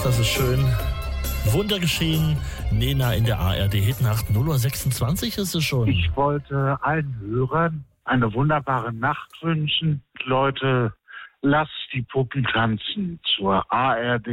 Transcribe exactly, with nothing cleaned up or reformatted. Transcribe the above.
das ist schön. Wunder geschehen. Nena in der A R D-Hitnacht. null Uhr sechsundzwanzig ist es schon. Ich wollte allen Hörern eine wunderbare Nacht wünschen. Leute, lasst die Puppen tanzen zur A R D.